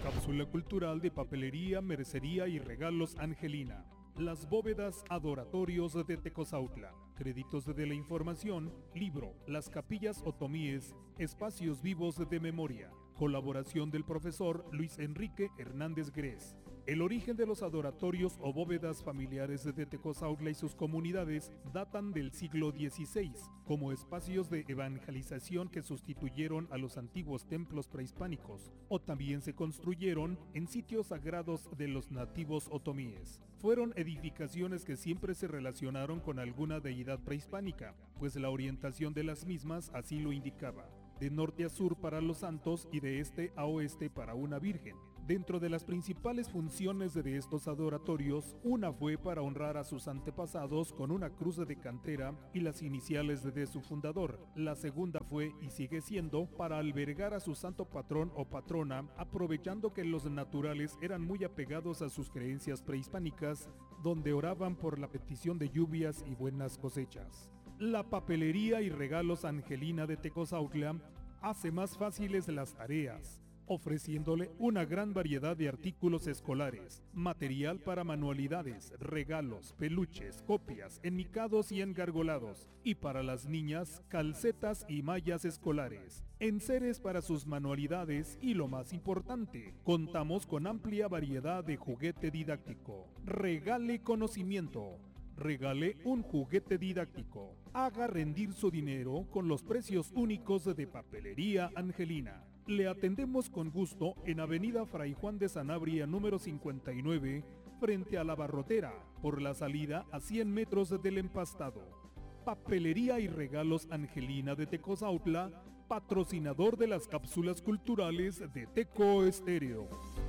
cápsula cultural de papelería, mercería y regalos Angelina. Las bóvedas adoratorios de Tecozautla. Créditos de la información, libro, Las capillas otomíes, espacios vivos de memoria. Colaboración del profesor Luis Enrique Hernández Gres. El origen de los adoratorios o bóvedas familiares de Tecozautla y sus comunidades datan del siglo XVI, como espacios de evangelización que sustituyeron a los antiguos templos prehispánicos, o también se construyeron en sitios sagrados de los nativos otomíes. Fueron edificaciones que siempre se relacionaron con alguna deidad prehispánica, pues la orientación de las mismas así lo indicaba. De norte a sur para los santos y de este a oeste para una virgen. Dentro de las principales funciones de estos adoratorios, una fue para honrar a sus antepasados con una cruz de cantera y las iniciales de su fundador. La segunda fue, y sigue siendo, para albergar a su santo patrón o patrona, aprovechando que los naturales eran muy apegados a sus creencias prehispánicas, donde oraban por la petición de lluvias y buenas cosechas. La papelería y regalos Angelina de Tecozautla hace más fáciles las tareas, ofreciéndole una gran variedad de artículos escolares, material para manualidades, regalos, peluches, copias, enmicados y engargolados, y para las niñas, calcetas y mallas escolares, enseres para sus manualidades y lo más importante, contamos con amplia variedad de juguete didáctico. Regale conocimiento. Regale un juguete didáctico. Haga rendir su dinero con los precios únicos de Papelería Angelina. Le atendemos con gusto en Avenida Fray Juan de Sanabria número 59, frente a la Barrotera, por la salida a 100 metros del empastado. Papelería y regalos Angelina de Tecozautla, patrocinador de las cápsulas culturales de Teco Estéreo.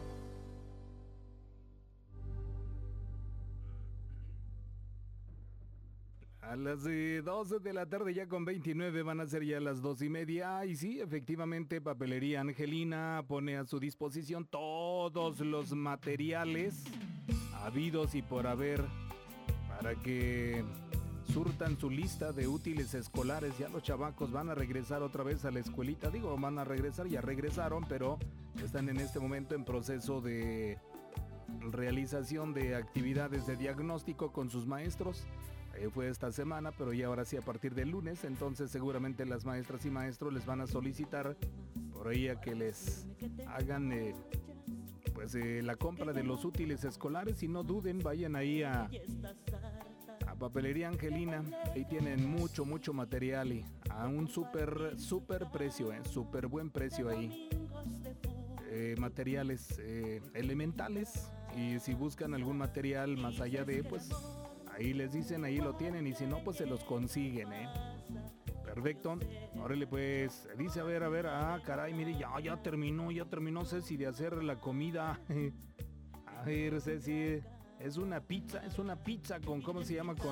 A las 12 de la tarde ya con 29 van a ser ya las 2:30 y sí, efectivamente Papelería Angelina pone a su disposición todos los materiales habidos y por haber para que surtan su lista de útiles escolares. Ya los chavacos van a regresar otra vez a la escuelita, van a regresar, ya regresaron, pero están en este momento en proceso de realización de actividades de diagnóstico con sus maestros. Fue esta semana, pero ya ahora sí a partir del lunes, entonces seguramente las maestras y maestros les van a solicitar por ahí a que les hagan la compra de los útiles escolares y no duden, vayan ahí a Papelería Angelina, ahí tienen mucho material y a un súper precio, súper buen precio ahí. Materiales elementales, y si buscan algún material más allá de, pues ahí les dicen, ahí lo tienen, y si no, pues se los consiguen, Perfecto. Órale, pues, dice, a ver, caray, mire, ya terminó Ceci de hacer la comida. A ver, Ceci, es una pizza con, ¿cómo se llama?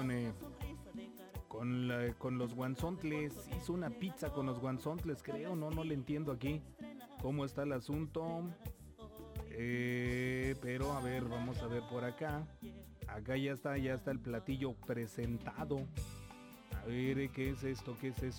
Con los guanzontles. Hizo una pizza con los guanzontles, creo, no le entiendo aquí cómo está el asunto. Pero a ver, vamos a ver por acá. Acá ya está el platillo presentado. A ver, ¿qué es esto?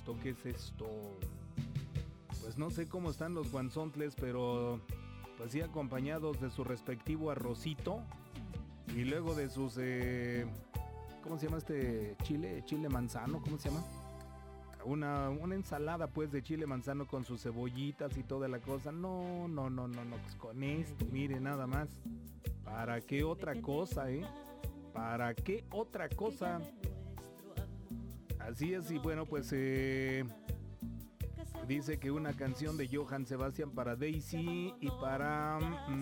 Pues no sé cómo están los guanzontles, pero pues sí, acompañados de su respectivo arrocito. Y luego de sus ¿cómo se llama este chile? Chile manzano, ¿cómo se llama? Una ensalada pues de chile manzano con sus cebollitas y toda la cosa. No, pues con esto, mire, nada más. ¿Para qué otra cosa, ¿Para qué otra cosa? Así es, y bueno, pues dice que una canción de Johann Sebastian para Daisy y para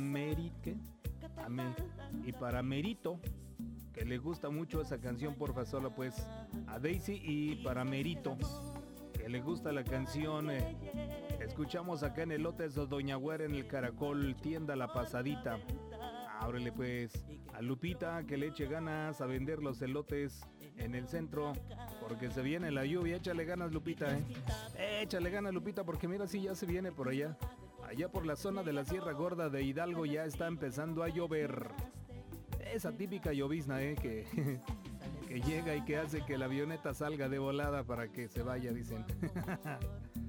y para Merito, que le gusta mucho esa canción, porfa, solo pues a Daisy y para Merito, que le gusta la canción. Escuchamos acá en Elotes Doña Güera en el Caracol, tienda La Pasadita. Ábrele pues a Lupita, que le eche ganas a vender los elotes en el centro, porque se viene la lluvia. Échale ganas, Lupita, échale ganas, Lupita, porque mira, sí, ya se viene por allá por la zona de la Sierra Gorda de Hidalgo ya está empezando a llover. Esa típica llovizna, que llega y que hace que la avioneta salga de volada para que se vaya, dicen.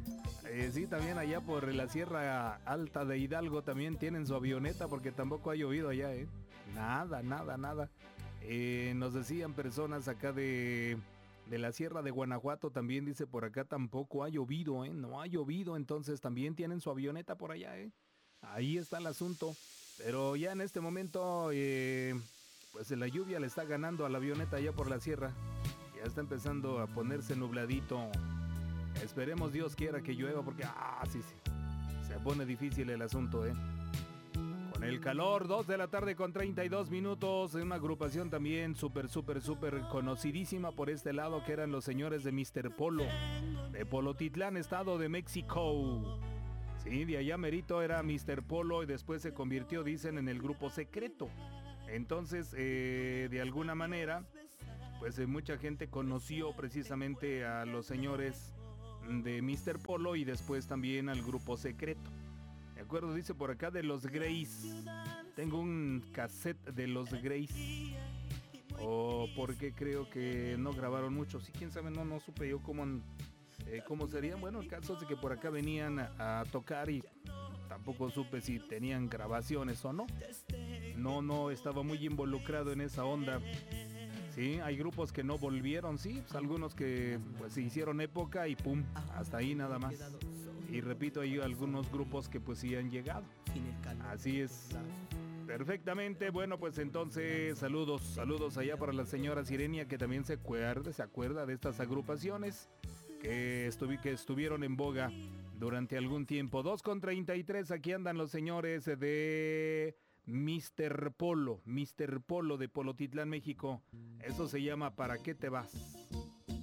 Sí, también allá por la Sierra Alta de Hidalgo también tienen su avioneta porque tampoco ha llovido allá, ¿eh? Nada, nada, nada. Nos decían personas acá de la Sierra de Guanajuato, también dice por acá tampoco ha llovido, ¿eh? No ha llovido, entonces también tienen su avioneta por allá, ¿eh? Ahí está el asunto. Pero ya en este momento, pues la lluvia le está ganando a la avioneta allá por la sierra. Ya está empezando a ponerse nubladito. Esperemos Dios quiera que llueva porque, sí, se pone difícil el asunto, ¿eh? Con el calor, 2 de la tarde con 32 minutos, una agrupación también súper conocidísima por este lado, que eran los señores de Mr. Polo, de Polotitlán, Estado de México. Sí, de allá merito era Mr. Polo y después se convirtió, dicen, en el grupo secreto. Entonces, de alguna manera, pues mucha gente conoció precisamente a los señores de Mr. Polo y después también al grupo secreto. De acuerdo, dice por acá de los Grays. Tengo un cassette de los Grays. Porque creo que no grabaron mucho. Sí, quién sabe, no supe yo cómo serían. Bueno, el caso es que por acá venían a tocar y tampoco supe si tenían grabaciones o no. No estaba muy involucrado en esa onda. Sí, hay grupos que no volvieron, sí, pues algunos que pues se hicieron época y pum, hasta ahí nada más. Y repito, hay algunos grupos que pues sí han llegado. Así es. Perfectamente, bueno, pues entonces saludos allá para la señora Sirenia, que también se acuerda de estas agrupaciones que estuvieron en boga durante algún tiempo. 2:33, aquí andan los señores de Mr. Polo de Polotitlán, México. Eso se llama ¿Para qué te vas?